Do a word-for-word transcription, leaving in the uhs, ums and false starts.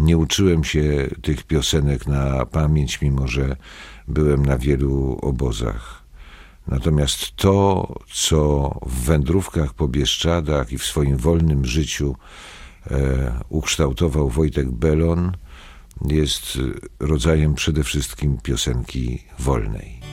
Nie uczyłem się tych piosenek na pamięć, mimo że byłem na wielu obozach. Natomiast to, co w wędrówkach po Bieszczadach i w swoim wolnym życiu e, ukształtował Wojtek Bellon, jest rodzajem przede wszystkim piosenki wolnej.